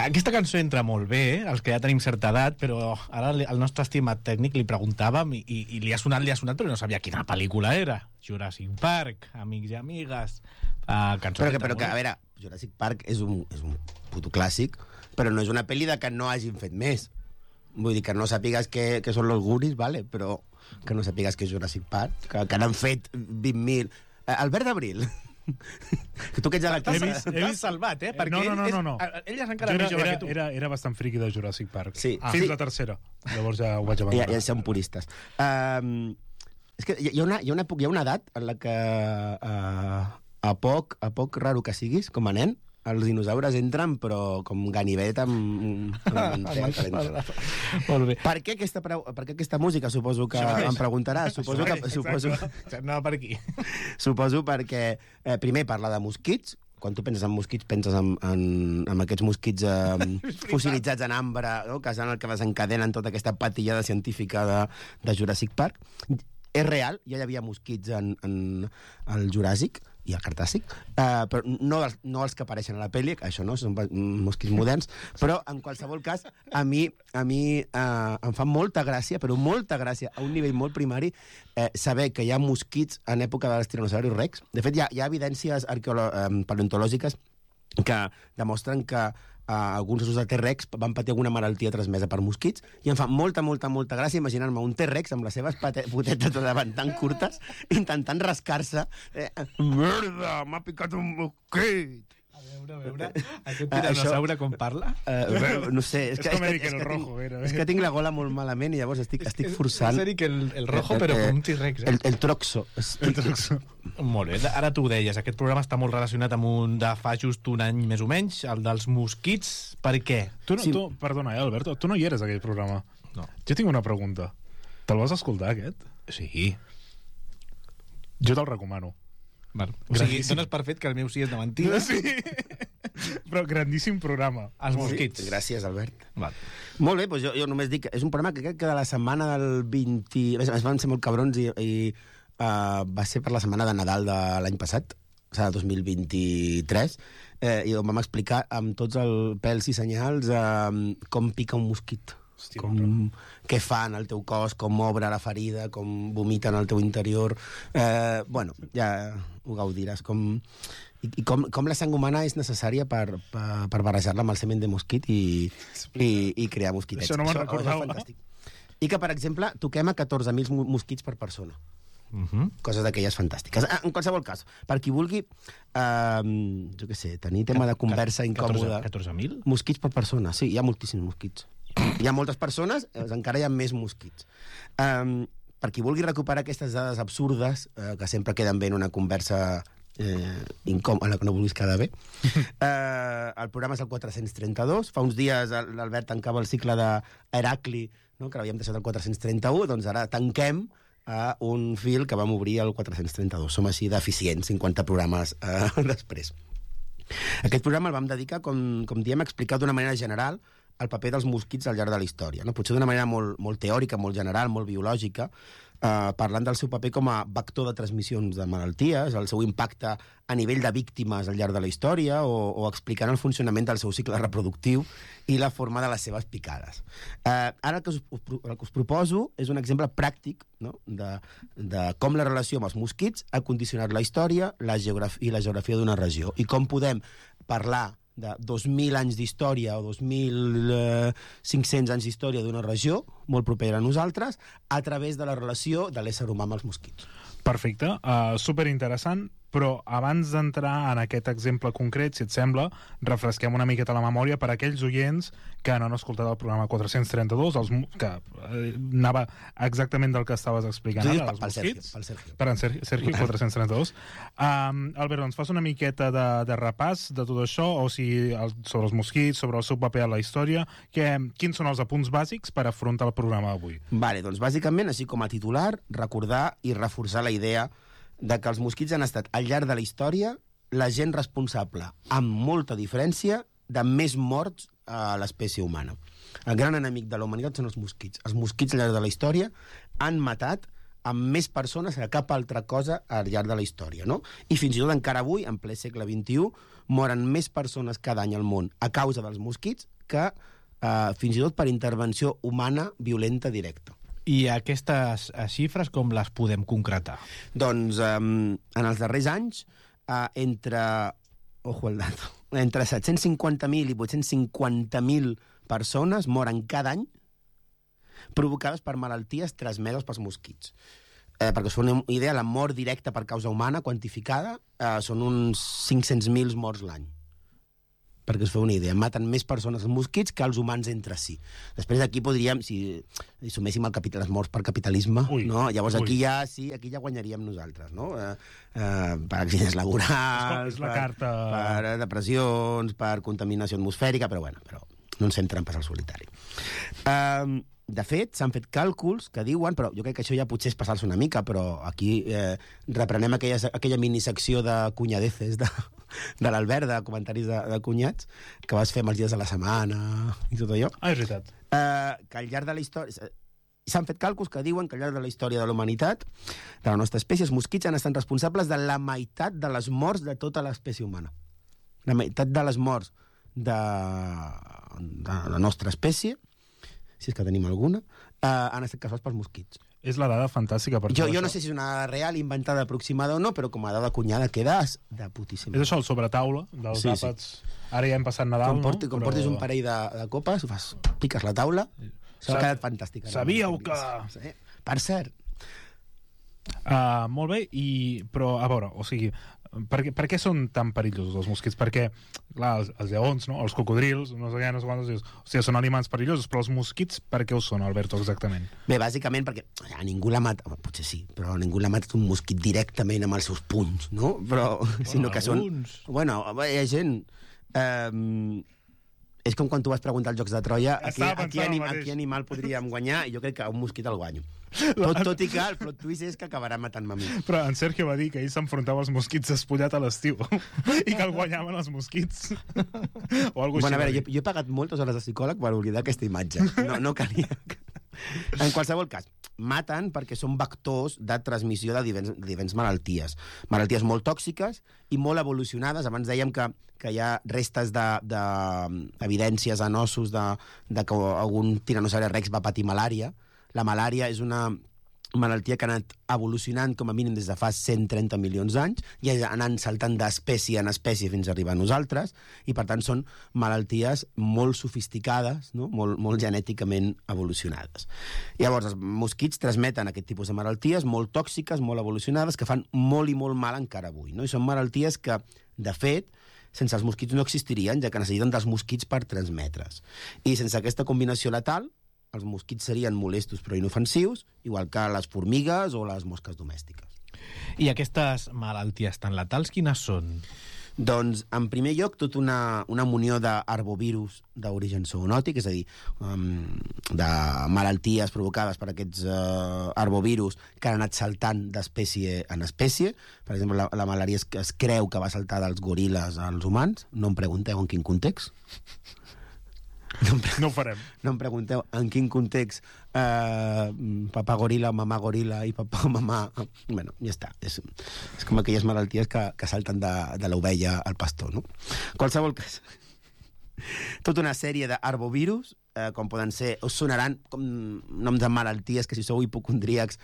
Aquesta cançó entra molt bé, els que ja tenim certa edat, però ara el nostre estimat tècnic li preguntàvem i li ha sonat, però no sabia quina pel·lícula era. Jurassic Park, amics i amigues, cançó. Però que, a veure, Jurassic Park és un puto clàssic, però no és una pel·li de que no hagin fet més. Vull dir, que no sàpigues que són los Goonies, vale? Però que no sàpigues que és Jurassic Park, que n'han fet 20.000... Albert Abril... que tu que ets a la classe... He vist salvat, perquè no. Ell és encara més jove que tu. Era bastant friqui de Jurassic Park. Sí. Fins la tercera. Llavors ja ho vaig abandonar. Ja som puristes. És que hi ha una edat en la que a poc raro que siguis, com a nen, els dinosaures entren, però com ganivet amb Molt bé. Per què aquesta música? Suposo que em preguntaràs. Suposo anava per aquí. Suposo perquè, primer, parla de mosquits. Quan tu penses en mosquits, penses en aquests mosquits fossilitzats en ambre, no? Que són el que desencadenen tota aquesta patillada científica de Jurassic Park. És real, ja hi havia mosquits en el Juràssic i el Cretacic, però no els que apareixen a la pel·li, això no, són mosquits moderns, però en qualsevol cas a mi em fa molta gràcia, però molta gràcia, a un nivell molt primari, saber que hi ha mosquits en època dels tiranosaurus rex. De fet, hi ha evidències paleontològiques que demostren que alguns ossos de T-Rex van patir alguna malaltia transmesa per mosquits, i em fa molta gràcia imaginar-me un T-Rex amb les seves potetes de davant tan curtes intentant rascar-se. Merda, m'ha picat un mosquit! A veure, aquest tiranosaure com parla? No sé, és com Eric el Rojo. És que tinc la gola molt malament i llavors estic forçant. És Eric el Rojo, però com un T-Rex. El Troxo. Molt bé, ara tu ho deies, aquest programa està molt relacionat amb un de fa just un any més o menys, el dels mosquits. Per què? Perdona, Albert, tu no hi eres, aquell programa. No. Jo tinc una pregunta. Te'l vas escoltar, aquest? Sí. Jo te'l recomano. Val. O sigui, dones per fet que el meu sí és de mentida. Sí. Però grandíssim programa. Els mosquits. Sí, gràcies, Albert. Val. Molt bé, doncs jo només dic que és un programa que crec que de la setmana del 20... A més, van ser molt cabrons i va ser per la setmana de Nadal de l'any passat, o sigui, 2023, i on vam explicar amb tots els pèls i senyals com pica un mosquit. Hòstia, què fan al teu cos, com obre la ferida, com vomiten al teu interior. Bueno, ja ho gaudiràs. I com la sang humana és necessària per barrejar-la amb el semen de mosquit i crear mosquitets. Això no me'n recordava. És fantàstic. I que, per exemple, toquem a 14.000 mosquits per persona. Coses d'aquelles fantàstiques. En qualsevol cas, per qui vulgui jo què sé, tenir tema de conversa incòmoda. 14.000? Mosquits per persona, sí, hi ha moltíssims mosquits. Hi ha moltes persones, encara hi ha més mosquits. Per qui vulgui recuperar aquestes dades absurdes, que sempre queden bé en una conversa en la que no vulguis quedar bé, el programa és el 432. Fa uns dies l'Albert tancava el cicle d'Heracli, no? Que l'havíem deixat el 431, doncs ara tanquem a un fil que vam obrir el 432. Som així d'eficients, 50 programes després. Aquest programa el vam dedicar, com diem, a explicar d'una manera general el paper dels mosquits al llarg de la història. No? Potser d'una manera molt teòrica, molt general, molt biològica, parlant del seu paper com a vector de transmissions de malalties, el seu impacte a nivell de víctimes al llarg de la història, o explicant el funcionament del seu cicle reproductiu i la forma de les seves picades. Ara el que us proposo és un exemple pràctic, no? de com la relació amb els mosquits ha condicionat la història i la geografia d'una regió, i com podem parlar de 2.000 anys d'història o 2.500 anys d'història d'una regió molt propera a nosaltres a través de la relació de l'ésser humà amb els mosquits. Perfecte, superinteressant, però abans d'entrar en aquest exemple concret, si et sembla, refresquem una miqueta la memòria per a aquells oients que no han escoltat el programa 432, que anava exactament del que estaves explicant ara, dels mosquits. Per en Sergi, 432. Albert, ens fas una miqueta de repàs de tot això, o sigui, sobre els mosquits, sobre el seu paper a la història, quins són els apunts bàsics per afrontar el programa d'avui? Vale, doncs bàsicament, així com a titular, recordar i reforçar la idea de que els mosquits han estat, al llarg de la història, la gent responsable, amb molta diferència, de més morts a l'espècie humana. El gran enemic de la humanitat són els mosquits. Els mosquits, al llarg de la història, han matat amb més persones que cap altra cosa al llarg de la història, no? I fins i tot encara avui, en ple segle XXI, moren més persones cada any al món a causa dels mosquits que fins i tot per intervenció humana violenta directa. I aquestes xifres com les podem concretar? Doncs en els darrers anys, ojo el dato, entre 750.000 i 850.000 persones moren cada any provocades per malalties transmeses pels mosquits. Perquè us fa una idea, la mort directa per causa humana quantificada són uns 500.000 morts l'any. Perquè us feu una idea, maten més persones els mosquits que els humans entre si. Després aquí podríem, si suméssim les morts per capitalisme, no? Llavors aquí ja guanyaríem nosaltres, no? Per accidents laborals, és la carta... per depressions, per contaminació atmosfèrica, però no ens fem trampes al solitari. De fet, s'han fet càlculs que diuen, però jo crec que això ja potser és passar-se una mica, però aquí reprenem aquella minisecció de cunyadeces de l'Albert, de comentaris de cunyats, que vas fer amb els dies de la setmana i tot allò. És veritat. Que al llarg de la història... S'han fet càlculs que diuen que al llarg de la història de la humanitat, de la nostra espècie, els mosquits han estat responsables de la meitat de les morts de tota l'espècie humana. La meitat de les morts de la nostra espècie, si és que tenim alguna, han estat causats pels mosquits. És la dada fantàstica. Per jo no sé si és una dada real, inventada, aproximada o no, però com a dada cunyada quedes de putíssim. És això, el sobretaula dels àpats. Ara ja hem passat Nadal, com portis un parell de copes, piques la taula, s'ha quedat fantàstica. Sabíeu que... Per cert. Molt bé, però a veure, o sigui, per què són tan perillosos els mosquits? Perquè, clar, els lleons, no? Els cocodrils, no sé què, no sé quantos dius, o sigui, són aliments perillosos, però els mosquits per què ho són, Alberto, exactament? Bé, bàsicament perquè ningú l'ha matat, potser sí, però ningú l'ha matat un mosquit directament amb els seus punys, no? Però, sinó que són... Bueno, hi ha gent... És com quan tu vas preguntar als Jocs de Troia a quin animal podríem guanyar, i jo crec que a un mosquit el guanyo. Tot i que el plot twist és que acabarà matant-me a mi. Però en Sergio va dir que ell s'enfrontava als mosquits despullat a l'estiu i que el guanyaven els mosquits. O algo així. Bueno, a veure, jo he pagat moltes hores de psicòleg per oblidar aquesta imatge. No calia. En qualsevol cas, maten perquè són vectors de transmissió de diferents malalties. Malalties molt tòxiques i molt evolucionades. Abans dèiem que hi ha restes d'evidències en ossos de que algun tiranosaure rex va patir malària. La malària és una malaltia que ha anat evolucionant com a mínim des de fa 130 milions d'anys i ha anat saltant d'espècie en espècie fins a arribar a nosaltres, i per tant són malalties molt sofisticades, no? molt genèticament evolucionades. Llavors, els mosquits transmeten aquest tipus de malalties molt tòxiques, molt evolucionades, que fan molt i molt mal encara avui, no? I són malalties que, de fet, sense els mosquits no existirien, ja que necessiten dels mosquits per transmetre's. I sense aquesta combinació letal, els mosquits serien molestos però inofensius, igual que les formigues o les mosques domèstiques. I aquestes malalties tan letals, quines són? Doncs, en primer lloc, tota una munió d'arbovirus d'origen zoonòtic, és a dir, de malalties provocades per aquests arbovirus que han anat saltant d'espècie en espècie. Per exemple, la malària es creu que va saltar dels goril·les als humans. No em pregunteu en quin context. No ho farem. No em pregunteu en quin context papà goril·la, mamà goril·la i papà o mamà... Bueno, ja està. És com aquelles malalties que salten de l'ovella al pastor, no? Qualsevol cas. Tota una sèrie d'arbovirus, com poden ser... Us sonaran com noms de malalties que, si sou hipocondríacs,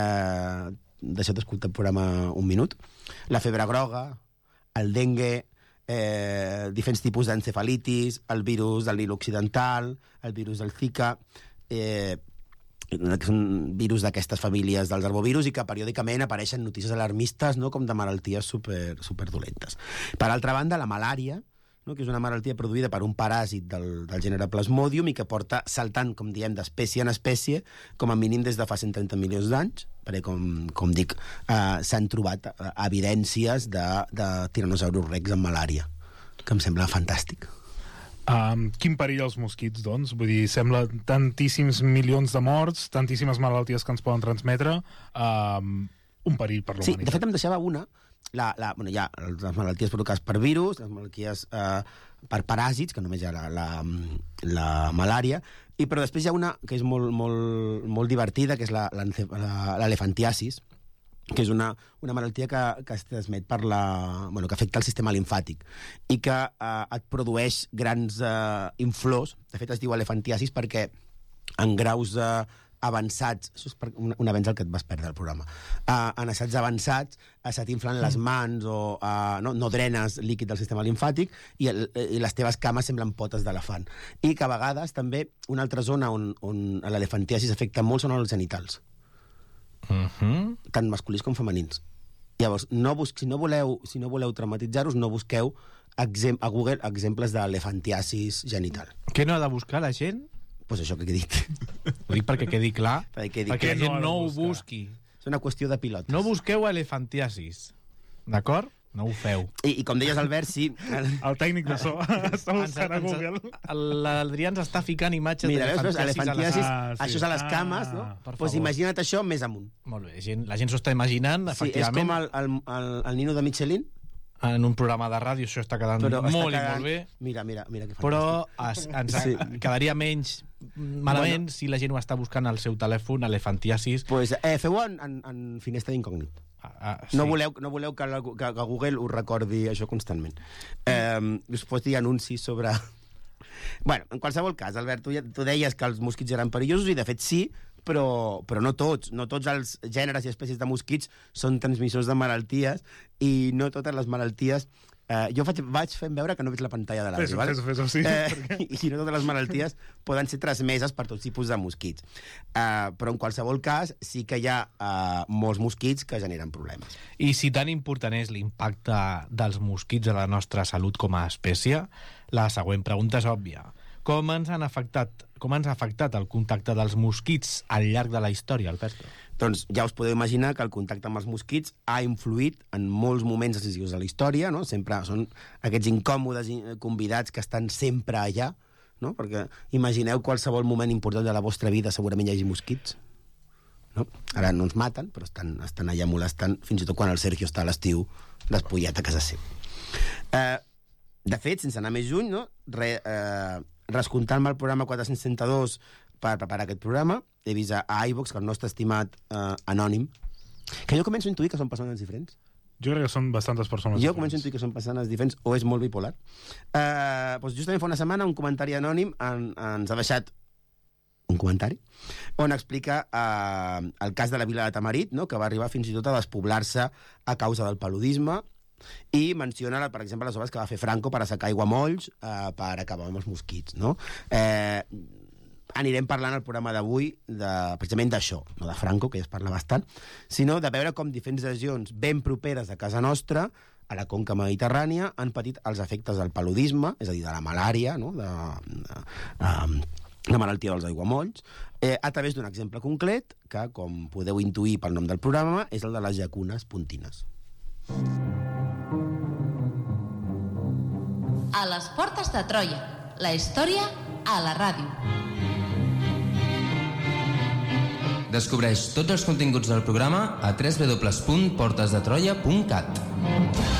deixeu d'escoltar el programa un minut. La febre groga, el dengue, diferents tipus d'encefalitis, el virus del Nil Occidental, el virus del Zika, que són virus d'aquestes famílies dels arbovirus i que periòdicament apareixen notícies alarmistes, no?, com de malalties superdolentes. Per altra banda, la malària, no?, que és una malaltia produïda per un paràsit del gènere Plasmodium i que porta saltant, com diem, d'espècie en espècie, com a mínim des de fa 130 milions d'anys, perquè, com dic, s'han trobat evidències de tiranosaurus rex amb malària, que em sembla fantàstic. Quin perill els mosquits, doncs? Vull dir, sembla tantíssims milions de morts, tantíssimes malalties que ens poden transmetre, un perill per l'humanitat. Sí, de fet em deixava una, hi ha les malalties provocades per virus, les malalties per paràsits, que només hi ha la malària, però després hi ha una que és molt divertida, que és l'elefantiasis, que és una malaltia que es transmet per que afecta el sistema limfàtic i que et produeix grans inflors. De fet, es diu elefantiasis perquè en graus avançats, això és un avenç al que et vas perdre el programa, en assaigs avançats se t'inflen les mans o no drenes líquid del sistema limfàtic i les teves cames semblen potes d'elefant. I que a vegades també una altra zona on l'elefantiasis afecta molt són els genitals. Tant masculins com femenins. Llavors, si no voleu traumatitzar-vos, no busqueu a Google exemples d'elefantiasis genital. Què no ha de buscar la gent? Pues això que he dit. Ho dic perquè quedi clar, perquè la gent no ho busqui. És una qüestió de pilotes. No busqueu elefantiasis, d'acord? No ho feu. I com deies, Albert, sí... El tècnic de so està buscant a Google. L'Adrià ens està ficant imatges d'elefantiasis. Això és a les cames, no? Doncs imagina't això més amunt. Molt bé, la gent s'ho està imaginant, efectivament. Sí, és com el nino de Michelin. En un programa de ràdio això està quedant molt bé. Mira que fantàstic. Però ens quedaria menys malament si la gent ho està buscant al seu telèfon, elefantiasis. Pues feu-ho en finestra d'incògnit. Sí. No voleu que Google us recordi això constantment. Us pots dir anuncis sobre... Bueno, en qualsevol cas, Albert, tu deies que els mosquits eren perillosos i de fet sí, però no tots. No tots els gèneres i espècies de mosquits són transmissors de malalties i no totes les malalties... Jo vaig fent veure que no veig la pantalla de l'àudio, ¿vale? Fes-ho, sí. I no totes les malalties poden ser transmeses per tots tipus de mosquits. Però en qualsevol cas sí que hi ha molts mosquits que generen problemes. I si tan important és l'impacte dels mosquits a la nostra salut com a espècie, la següent pregunta és òbvia. Com ens ha afectat el contacte dels mosquits al llarg de la història, Alberto? Doncs ja us podeu imaginar que el contacte amb els mosquits ha influït en molts moments decisius de la història, no? Sempre són aquests incòmodes convidats que estan sempre allà, no? Perquè imagineu qualsevol moment important de la vostra vida, segurament hi hagi mosquits. No? Ara no ens maten, però estan allà molestant, fins i tot quan el Sergio està a l'estiu despullat a casa seva. De fet, sense anar més lluny, no? Rescomptant-me el programa 432 per preparar aquest programa, he vist a iVox que el nostre estimat anònim, que jo començo a intuir que són persones diferents. Jo crec que són bastantes persones diferents. Jo començo a intuir que són persones diferents, o és molt bipolar. Doncs justament fa una setmana un comentari anònim ens ha deixat un comentari on explica el cas de la vila de Tamarit, no? Que va arribar fins i tot a despoblar-se a causa del paludisme, i menciona, per exemple, les obres que va fer Franco per assecar aiguamolls per acabar amb els mosquits, no? Anirem parlant al programa d'avui precisament d'això, no de Franco, que ja es parla bastant, sinó de veure com diferents regions ben properes a casa nostra, a la conca mediterrània, han patit els efectes del paludisme, és a dir, de la malària, no? de la malaltia dels aiguamolls, a través d'un exemple concret, que, com podeu intuir pel nom del programa, és el de les llacunes pontines. A les portes de Troia, la història a la ràdio. Descobreix tots els continguts del programa a www.portesdetroia.cat.